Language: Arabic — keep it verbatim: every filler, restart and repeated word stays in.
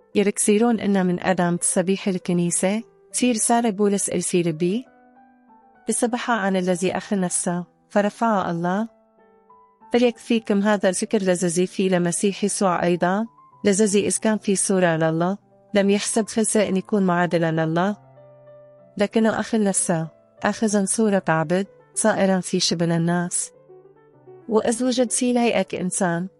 يركسيرون إن من أدم تسبيح الكنيسة تصير رسالة بولس إرسيل بي بسبحة عن الذي أخذ نفسه فرفعه الله. فليكفيكم هذا الفكر الذي في لمسيح يسوع أيضا، الذي إذ كان في صورة لله لم يحسب خسة أن يكون معادلا لله، لكنه أخذ نفسه أخذا صورة عبد صائرا في شبه الناس، وإذ وجد في هيئة إنسان